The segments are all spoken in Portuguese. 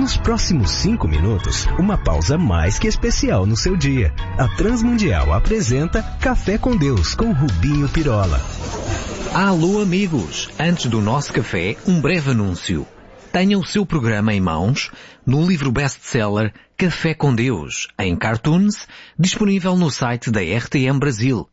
Nos próximos 5 minutos, uma pausa mais que especial no seu dia. A Transmundial apresenta Café com Deus com Rubinho Pirola. Alô amigos, antes do nosso café, um breve anúncio. Tenha o seu programa em mãos no livro best-seller Café com Deus, em cartoons, disponível no site da RTM Brasil,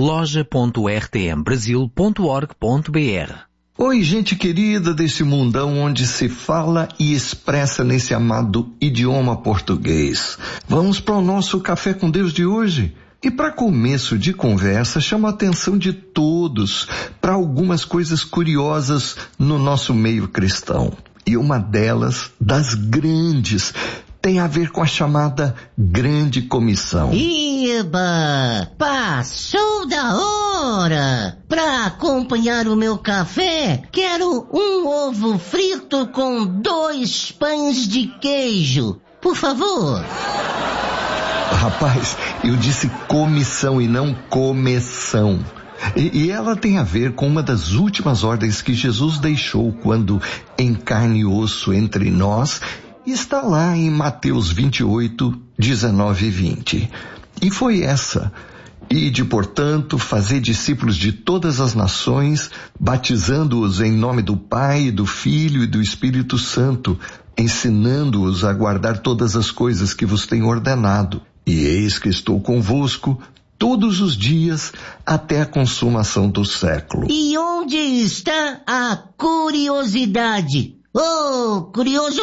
loja.rtmbrasil.org.br. Oi, gente querida desse mundão onde se fala e expressa nesse amado idioma português. Vamos para o nosso Café com Deus de hoje? E para começo de conversa, chamo a atenção de todos para algumas coisas curiosas no nosso meio cristão. E uma delas, das grandes, tem a ver com a chamada Grande Comissão. Iba! Passou da hora! Para acompanhar o meu café, quero um ovo frito com 2 pães de queijo. Por favor. Rapaz, eu disse comissão e não começão. E ela tem a ver com uma das últimas ordens que Jesus deixou quando em carne e osso entre nós. Está lá em Mateus 28, 19 e 20. E foi essa: ide, portanto, fazer discípulos de todas as nações, batizando-os em nome do Pai, do Filho e do Espírito Santo, ensinando-os a guardar todas as coisas que vos tenho ordenado. E eis que estou convosco todos os dias até a consumação do século. E onde está a curiosidade? Oh, curioso!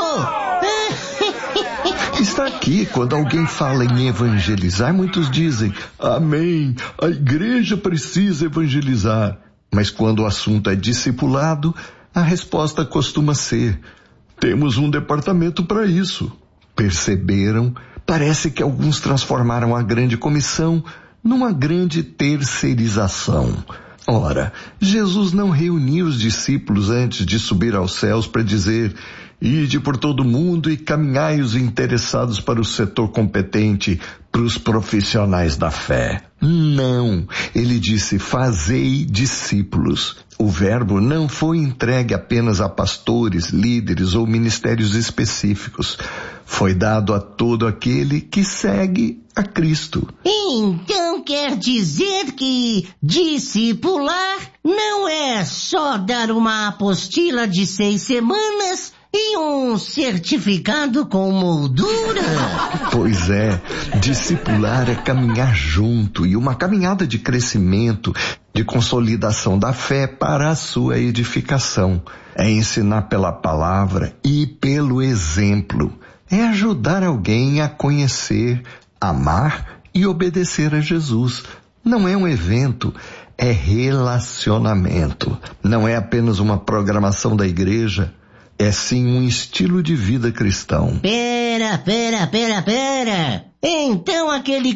Está aqui. Quando alguém fala em evangelizar, muitos dizem: amém, a igreja precisa evangelizar. Mas quando o assunto é discipulado, a resposta costuma ser: temos um departamento para isso. Perceberam? Parece que alguns transformaram a grande comissão numa grande terceirização. Ora, Jesus não reuniu os discípulos antes de subir aos céus para dizer: ide por todo mundo e caminhai os interessados para o setor competente, para os profissionais da fé. Não, ele disse: fazei discípulos. O verbo não foi entregue apenas a pastores, líderes ou ministérios específicos. Foi dado a todo aquele que segue a Cristo. Então quer dizer que discipular não é só dar uma apostila de 6 semanas e um certificado com moldura? Pois é, discipular é caminhar junto, e uma caminhada de crescimento, de consolidação da fé para a sua edificação. É ensinar pela palavra e pelo exemplo. É ajudar alguém a conhecer, amar e obedecer a Jesus. Não é um evento, é relacionamento. Não é apenas uma programação da igreja, é sim um estilo de vida cristão. Pera. Então aquele